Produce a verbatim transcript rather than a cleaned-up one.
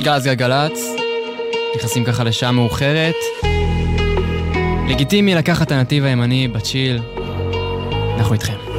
גל"צ גלגלצ, נכנסים ככה לשעה מאוחרת. לגיטימי לקחת את הנתיב הימני בצ'יל, אנחנו איתכם.